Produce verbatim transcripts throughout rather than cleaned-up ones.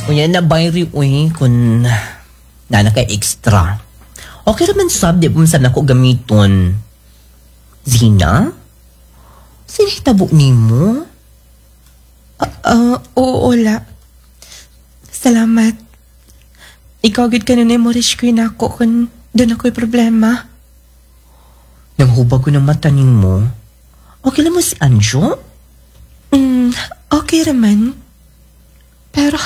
Kunya na bayri uy kung nana kay extra. Okay naman sab, di po saan ako gamiton. Zina? Sinitabo ni mo? Uh, uh, oo, Ola. Salamat. Ikaw gid ka na ni Morish ko na ako kung doon ako'y problema. Nang hubag ko ng mata ni mo, okay lang mo si Anjo? Mm, okay raman. Pero,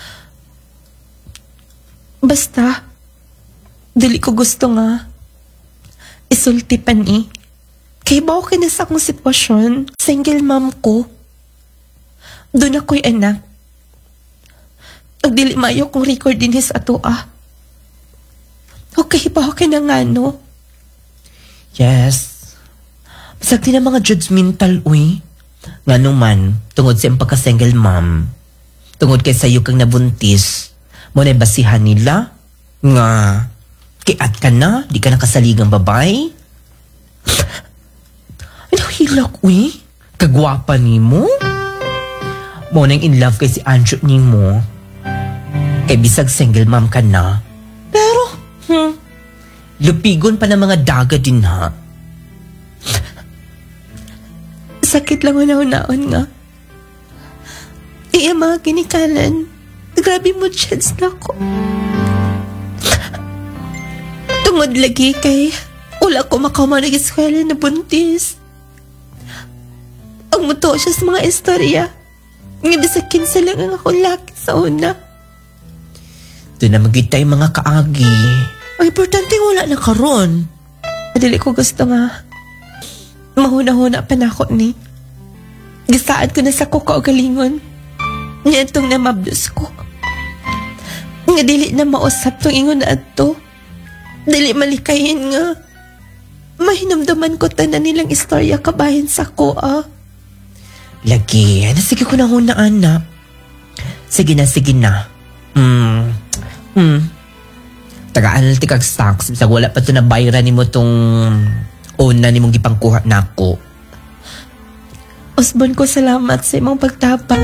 basta, dili ko gusto nga isulti pa ni. Kaya ba okay na sa akong sitwasyon? Single mom ko. Doon ako'y anak. Ang dili mayo kong record din sa ato ah. Okay ba okay na nga no? Yes. Masagti na mga judgmental uy. Nga naman, tungod sa pagka-single mom, tungod kay sayo kang nabuntis, mo na basihan nila nga kiat ka na, di ka nakasaligang babay. Ano hilak uy? Kagwapa ni mo? Mo nang in love kay si Anjo ni mo. Kay bisag single mom ka na. Pero, hmm, lupigon pa ng mga daga din ha. Sakit lang una-unaon nga. Iya mga kinikalan. Grabe mo chance na ako. Tungod lagi kay wala ko makaw nag-eskwela na buntis. Ang muto siya sa mga istorya. Nga bisakin sa lang ang ako laki sa una. Doon na magitay mga kaagi. Ang importante wala na karon. Madali ko gusto nga. Mahuna-huna pa na ako ni. Gisaad ko na sa kuka o galingon. Nga itong namabdos ko. Nga dili na mausap tong ingon na ato. Dili malikayin nga. Mahinamdaman ko tanan nilang istorya kabahin sa ko ah. Lagi, ano sige ko na hunaan na. Sige na, sige na. Hmm, hmm. Tagaan ti kag stocks. Bisag wala pa ito na bayra ni mo tong una ni mong gipangkuha na ako. Osbon ko salamat sa imong pagtapang.